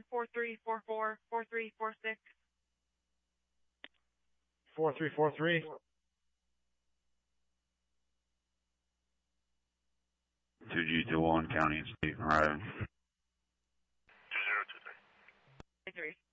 4344 4346. 4343. 2G21 County and State, right? 2023. 23.